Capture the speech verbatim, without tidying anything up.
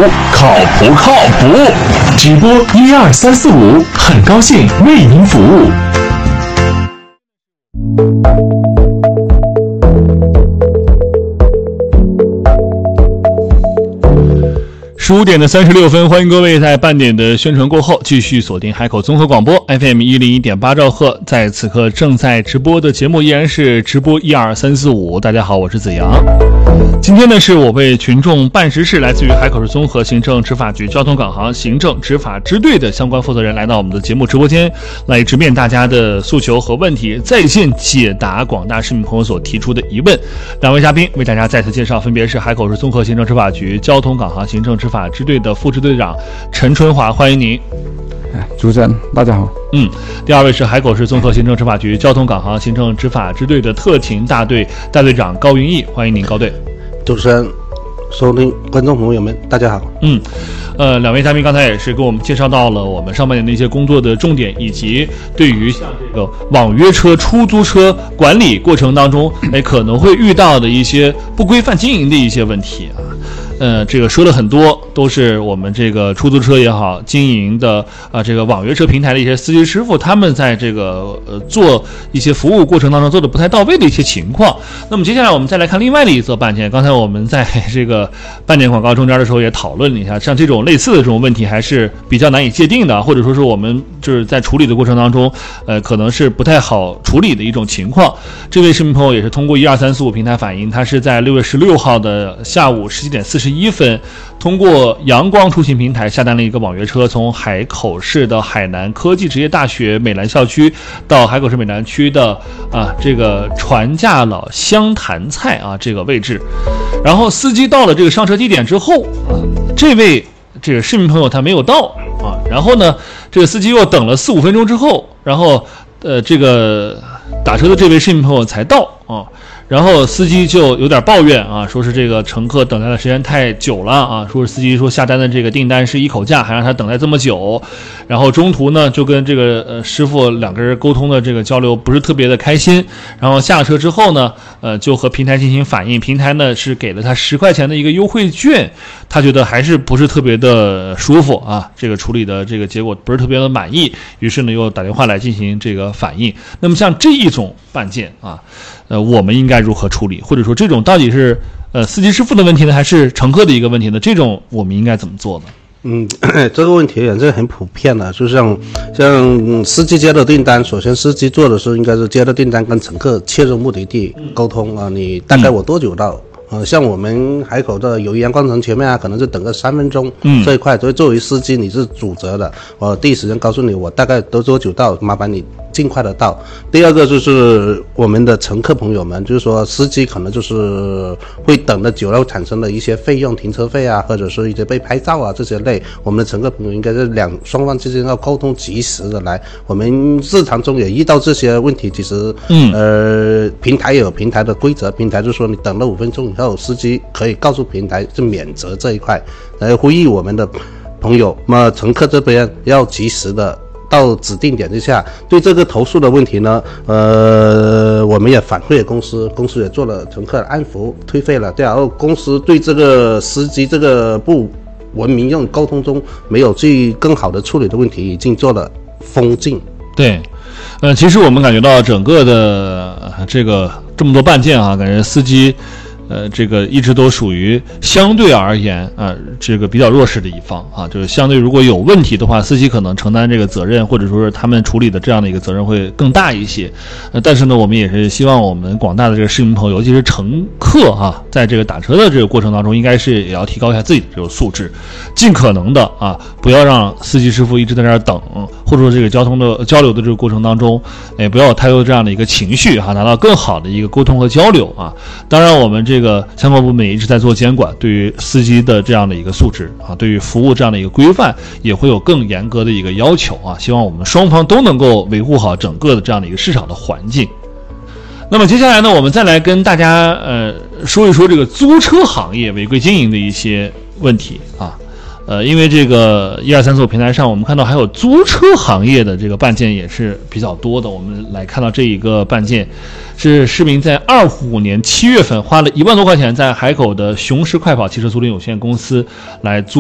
靠不靠谱？直播一二三四五，很高兴为您服务。十五点的三十六分，欢迎各位在半点的宣传过后继续锁定海口综合广播 F M 一零一点八兆赫，在此刻正在直播的节目依然是直播一二三四五。大家好，我是子阳。今天呢，是我为群众办实事，来自于海口市综合行政执法局交通港行行政执法支队的相关负责人来到我们的节目直播间，来直面大家的诉求和问题，在线解答广大市民朋友所提出的疑问。两位嘉宾为大家再次介绍，分别是海口市综合行政执法局交通港行行政执法支队的副支队长陈春华，欢迎您。 主持人大家好。 嗯，第二位是海口市综合行政执法局交通港行行政执法支队的特勤大队大队长高云逸，欢迎您高队。 主持人、收听观众朋友们，大家好。 嗯，呃，两位嘉宾刚才也是给我们介绍到了我们上半年的一些工作的重点，以及对于像这个网约车、出租车管理过程当中，哎，可能会遇到的一些不规范经营的一些问题啊。呃，这个说了很多，都是我们这个出租车也好，经营的啊、呃、这个网约车平台的一些司机师傅，他们在这个呃做一些服务过程当中做的不太到位的一些情况。那么接下来我们再来看另外的一则办件。刚才我们在这个半点广告中间的时候也讨论了一下，像这种类似的这种问题还是比较难以界定的，或者说是我们就是在处理的过程当中，呃，可能是不太好处理的一种情况。这位市民朋友也是通过一二三四五平台反映，他是在六月十六号的下午十七点四十一分，通过阳光出行平台下单了一个网约车，从海口市的海南科技职业大学美兰校区到海口市美兰区的啊这个船架老湘潭菜啊这个位置。然后司机到了这个上车地点之后啊，这位这个市民朋友他没有到啊，然后呢，这个司机又等了四五分钟之后，然后呃这个打车的这位市民朋友才到啊。然后司机就有点抱怨啊，说是这个乘客等待的时间太久了啊，说是司机说下单的这个订单是一口价，还让他等待这么久。然后中途呢就跟这个呃师傅两个人沟通的这个交流不是特别的开心。然后下车之后呢，呃就和平台进行反映，平台呢是给了他十块钱的一个优惠券，他觉得还是不是特别的舒服啊，这个处理的这个结果不是特别的满意，于是呢又打电话来进行这个反映。那么像这一种办件啊，呃我们应该如何处理，或者说这种到底是呃司机师傅的问题呢，还是乘客的一个问题呢？这种我们应该怎么做呢？ 嗯，这个问题也是很普遍的，就像像司机接的订单，首先司机做的是应该是接的订单跟乘客切入目的地沟通啊，你大概我多久到？呃，像我们海口的友谊阳光城前面啊，可能是等个三分钟，嗯，这一块，所以作为司机你是主责的，我第一时间告诉你我大概都多久到，麻烦你尽快的到。第二个就是我们的乘客朋友们，就是说司机可能就是会等的久了产生的一些费用，停车费啊，或者是一些被拍照啊这些类，我们的乘客朋友应该是两双方之间要沟通及时的来。我们日常中也遇到这些问题，其实，嗯，呃，平台也有平台的规则，平台就说你等了五分钟以后，司机可以告诉平台是免责这一块，来呼吁我们的朋友，那么乘客这边要及时的到指定点之下。对这个投诉的问题呢，呃，我们也反馈了公司，公司也做了乘客的安抚退费了，然后公司对这个司机这个不文明用沟通中没有去更好的处理的问题已经做了封禁。 对，呃，其实我们感觉到整个的、呃、这个这么多办件啊，感觉司机呃，这个一直都属于相对而言啊、呃，这个比较弱势的一方啊，就是相对如果有问题的话，司机可能承担这个责任，或者说是他们处理的这样的一个责任会更大一些。呃，但是呢，我们也是希望我们广大的这个市民朋友，尤其是乘客啊，在这个打车的这个过程当中，应该是也要提高一下自己的这个素质，尽可能的啊，不要让司机师傅一直在那儿等，或者说这个交通的交流的这个过程当中，也不要有太多这样的一个情绪哈、啊，达到更好的一个沟通和交流啊。当然，我们这个。这个相关部门一直在做监管，对于司机的这样的一个素质啊，对于服务这样的一个规范，也会有更严格的一个要求啊。希望我们双方都能够维护好整个的这样的一个市场的环境。那么接下来呢，我们再来跟大家呃说一说这个租车行业违规经营的一些问题啊。呃，因为这个一二三四五平台上，我们看到还有租车行业的这个办件也是比较多的。我们来看到这一个办件，是市民在二五年七月份花了一万多块钱，在海口的雄狮快跑汽车租赁有限公司来租